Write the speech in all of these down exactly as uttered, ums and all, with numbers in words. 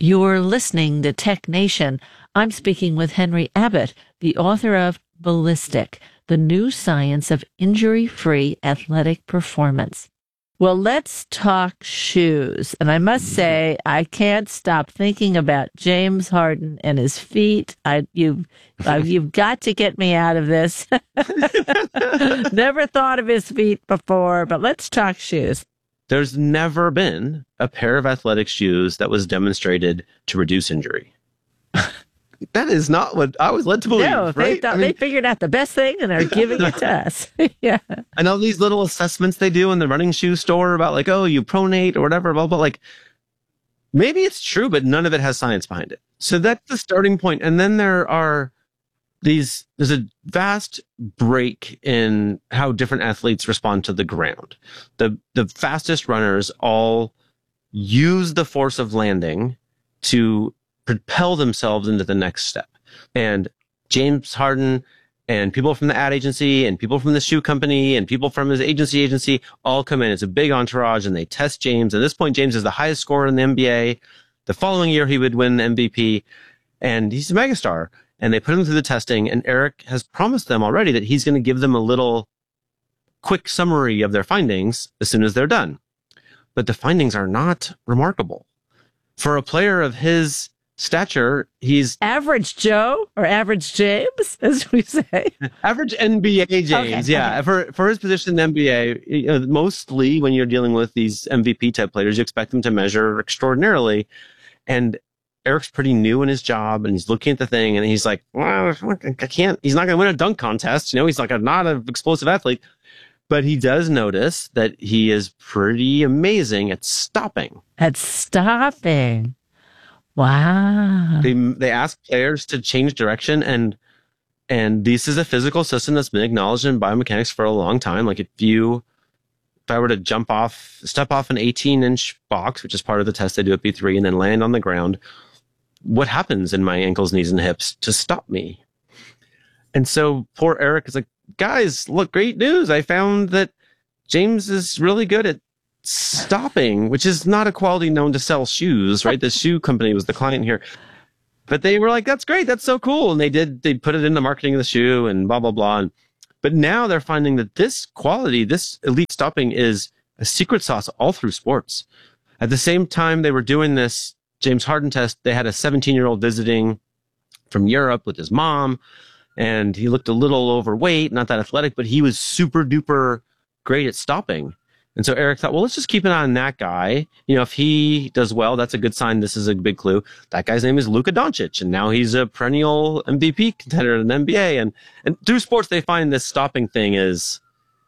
You're listening to Tech Nation. I'm speaking with Henry Abbott, the author of Ballistic, the New Science of Injury-Free Athletic Performance. Well, let's talk shoes. And I must say, I can't stop thinking about James Harden and his feet. I, you've, uh, you've got to get me out of this. Never thought of his feet before, but let's talk shoes. There's never been a pair of athletic shoes that was demonstrated to reduce injury. That is not what I was led to believe. No, right? they, thought, I mean, they figured out the best thing and they're giving it to us. Yeah. I know these little assessments they do in the running shoe store about like, oh, you pronate or whatever, blah, blah, like maybe it's true, but none of it has science behind it. So that's the starting point. And then there are these, there's a vast break in how different athletes respond to the ground. The, the fastest runners all use the force of landing to propel themselves into the next step. And James Harden and people from the ad agency and people from the shoe company and people from his agency agency all come in. It's a big entourage and they test James. At this point, James is the highest scorer in the N B A. The following year, he would win M V P and he's a megastar. And they put him through the testing and Eric has promised them already that he's going to give them a little quick summary of their findings as soon as they're done. But the findings are not remarkable. For a player of his stature, he's average Joe or average James, as we say. Average N B A James, okay, yeah. Okay. For for his position in the N B A, you know, mostly when you're dealing with these M V P type players, you expect them to measure extraordinarily. And Eric's pretty new in his job, and he's looking at the thing, and he's like, well, I can't. He's not going to win a dunk contest, you know. He's like a, not an explosive athlete, but he does notice that he is pretty amazing at stopping. At stopping. Wow. They they ask players to change direction, and and this is a physical system that's been acknowledged in biomechanics for a long time. Like if you, if I were to jump off, step off an eighteen inch box, which is part of the test they do at B three, and then land on the ground, what happens in my ankles, knees, and hips to stop me? And so poor Eric is like, guys, look, great news. I found that James is really good at stopping, which is not a quality known to sell shoes, right? The shoe company was the client here. But they were like, that's great. That's so cool. And they did, they put it in the marketing of the shoe and blah, blah, blah. And, but now they're finding that this quality, this elite stopping is a secret sauce all through sports. At the same time they were doing this James Harden test, they had a seventeen year old visiting from Europe with his mom, and he looked a little overweight, not that athletic, but he was super duper great at stopping. And so Eric thought, well, let's just keep an eye on that guy. You know, if he does well, that's a good sign. This is a big clue. That guy's name is Luka Doncic, and now he's a perennial M V P contender in the N B A. And and through sports, they find this stopping thing is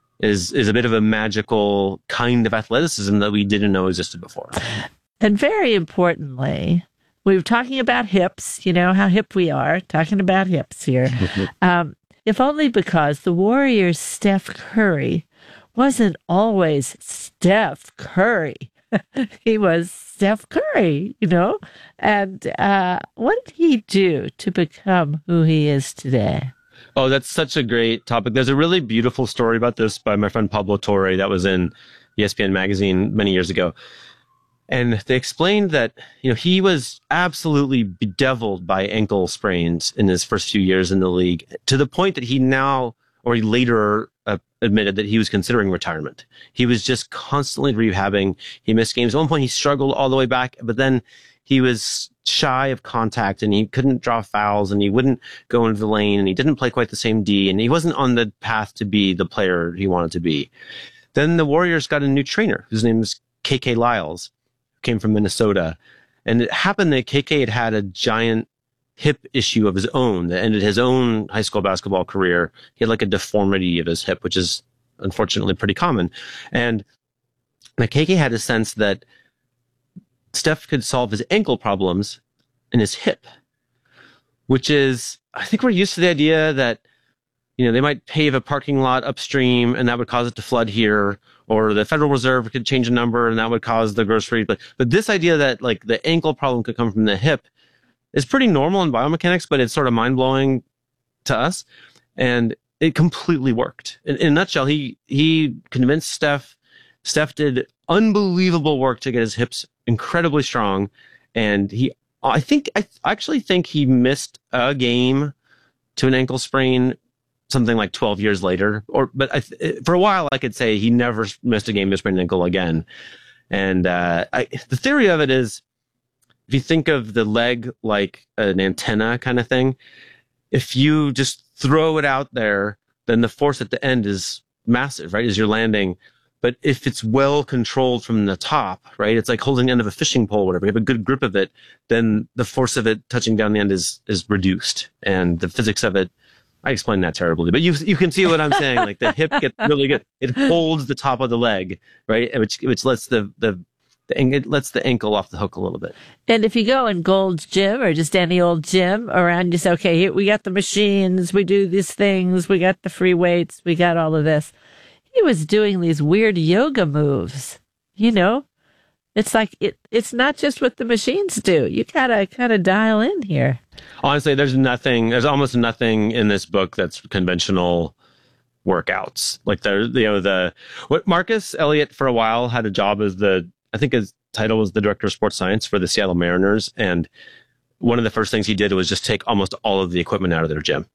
is is a bit of a magical kind of athleticism that we didn't know existed before. And very importantly, we were talking about hips. You know how hip we are. Talking about hips here. um, if only because the Warriors' Steph Curry wasn't always Steph Curry. He was Steph Curry, you know? And uh, what did he do to become who he is today? Oh, that's such a great topic. There's a really beautiful story about this by my friend Pablo Torre that was in E S P N magazine many years ago. And they explained that, you know, he was absolutely bedeviled by ankle sprains in his first few years in the league, to the point that he now, or he later uh, admitted that he was considering retirement. He was just constantly rehabbing. He missed games. At one point, he struggled all the way back, but then he was shy of contact and he couldn't draw fouls and he wouldn't go into the lane and he didn't play quite the same D and he wasn't on the path to be the player he wanted to be. Then the Warriors got a new trainer whose name is K K Lyles, who came from Minnesota. And it happened that K K had had a giant hip issue of his own that ended his own high school basketball career. He had like a deformity of his hip, which is unfortunately pretty common. And K K had a sense that Steph could solve his ankle problems in his hip, which is, I think we're used to the idea that, you know, they might pave a parking lot upstream and that would cause it to flood here, or the Federal Reserve could change a number and that would cause the grocery. But, but this idea that like the ankle problem could come from the hip is pretty normal in biomechanics, but it's sort of mind blowing to us. And it completely worked. In, in a nutshell, he, he convinced Steph. Steph did unbelievable work to get his hips incredibly strong. And he I think I actually think he missed a game to an ankle sprain something like twelve years later. Or but I, for a while I could say he never missed a game to sprain an ankle again. And uh, I, the theory of it is, if you think of the leg like an antenna kind of thing, if you just throw it out there, then the force at the end is massive, right, as you're landing. But if it's well controlled from the top, right, it's like holding the end of a fishing pole, whatever. You have a good grip of it, then the force of it touching down the end is is reduced, and the physics of it. I explained that terribly, but you you can see what I'm saying. Like the hip gets really good; it holds the top of the leg, right, which which lets the the, the it lets the ankle off the hook a little bit. And if you go in Gold's Gym or just any old gym around, you say, okay, here, we got the machines, we do these things, we got the free weights, we got all of this. He was doing these weird yoga moves, you know. It's like it. It's not just what the machines do. You gotta kind of dial in here. Honestly, there's nothing. There's almost nothing in this book that's conventional workouts. Like the you know the what Marcus Elliott for a while had a job as the I think his title was the director of sports science for the Seattle Mariners, and one of the first things he did was just take almost all of the equipment out of their gym.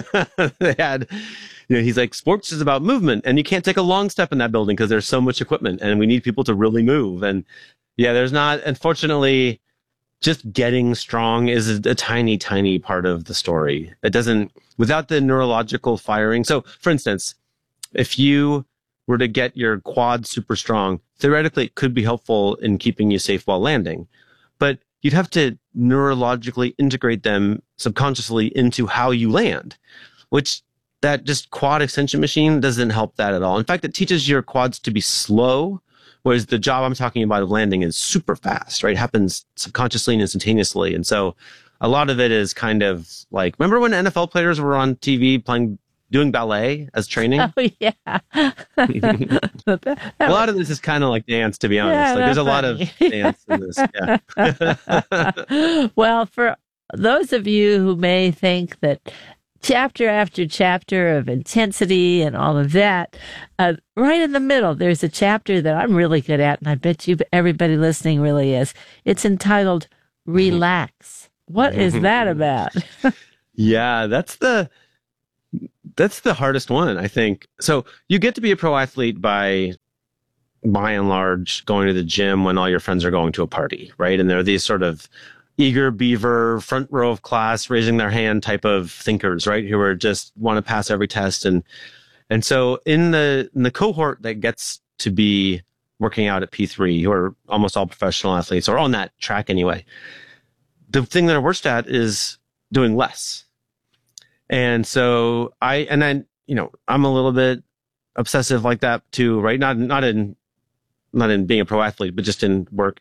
They had. You know, he's like, sports is about movement, and you can't take a long step in that building because there's so much equipment, and we need people to really move. And yeah, there's not, unfortunately, just getting strong is a, a tiny, tiny part of the story. It doesn't, without the neurological firing. So, for instance, if you were to get your quads super strong, theoretically, it could be helpful in keeping you safe while landing. But you'd have to neurologically integrate them subconsciously into how you land, which that just quad extension machine doesn't help that at all. In fact, it teaches your quads to be slow, whereas the job I'm talking about of landing is super fast, right? It happens subconsciously and instantaneously. And so a lot of it is kind of like, remember when N F L players were on T V playing, doing ballet as training? Oh, yeah. A lot of this is kind of like dance, to be honest. Yeah, like there's a funny. lot of dance in this. Yeah. Well, for those of you who may think that chapter after chapter of intensity and all of that, uh, right in the middle, there's a chapter that I'm really good at, and I bet you everybody listening really is. It's entitled Relax. What is that about? Yeah, that's the that's the hardest one, I think. So you get to be a pro athlete by by and large going to the gym when all your friends are going to a party, right? And there are these sort of eager beaver, front row of class, raising their hand type of thinkers, right? Who are just want to pass every test. And and so in the in the cohort that gets to be working out at P three, who are almost all professional athletes, or on that track anyway, the thing that are worst at is doing less. And so I, and then, you know, I'm a little bit obsessive like that too, right? Not, not in, not in being a pro athlete, but just in work.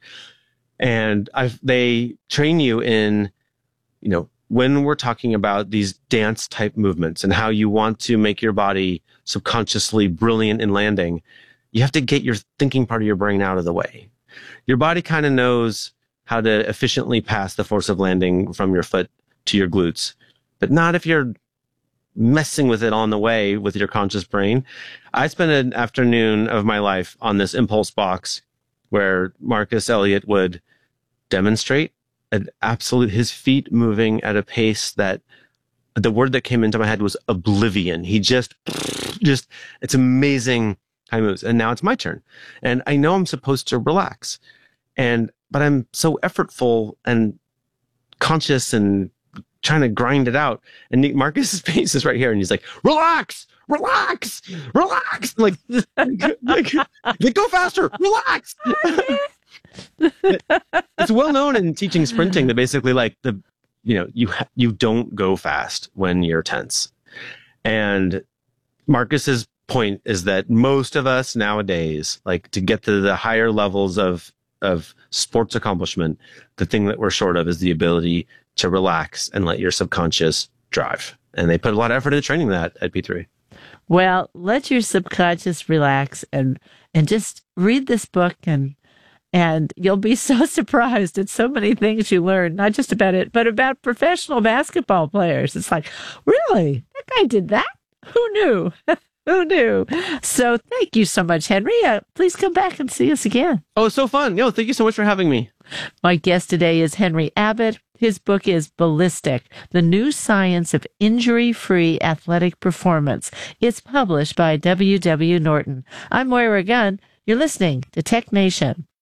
And I've, they train you in, you know, when we're talking about these dance type movements and how you want to make your body subconsciously brilliant in landing, you have to get your thinking part of your brain out of the way. Your body kind of knows how to efficiently pass the force of landing from your foot to your glutes, but not if you're messing with it on the way with your conscious brain. I spent an afternoon of my life on this impulse box where Marcus Elliott would demonstrate an absolute, his feet moving at a pace that the word that came into my head was oblivion. He just, just, it's amazing how he moves. And now it's my turn. And I know I'm supposed to relax. And, but I'm so effortful and conscious and trying to grind it out. And Marcus's face is right here. And he's like, relax, relax, relax. I'm like, like, like, go faster, relax. It's well known in teaching sprinting that basically like the, you know, you, ha- you don't go fast when you're tense. And Marcus's point is that most of us nowadays, like to get to the higher levels of, of sports accomplishment, the thing that we're short of is the ability to relax and let your subconscious drive. And they put a lot of effort into training that at P three. Well, let your subconscious relax and and just read this book, and and you'll be so surprised at so many things you learn, not just about it, but about professional basketball players. It's like, really? That guy did that? Who knew? Who knew? So thank you so much, Henry. Uh, please come back and see us again. Oh, it's so fun. Yo, thank you so much for having me. My guest today is Henry Abbott. His book is Ballistic, The New Science of Injury-Free Athletic Performance. It's published by W W. Norton. I'm Moira Gunn. You're listening to Tech Nation.